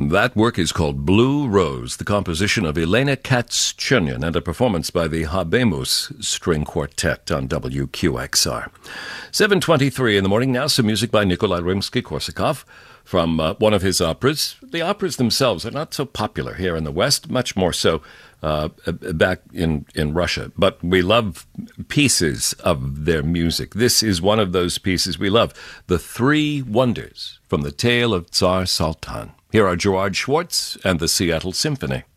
That work is called Blue Rose, the composition of Elena Katz-Chunyan and a performance by the Habemus String Quartet on WQXR. 7:23 in the morning. Now some music by Nikolai Rimsky-Korsakov from one of his operas. The operas themselves are not so popular here in the West, much more so back in Russia. But we love pieces of their music. This is one of those pieces we love. The Three Wonders from the Tale of Tsar Sultan. Here are Gerard Schwartz and the Seattle Symphony.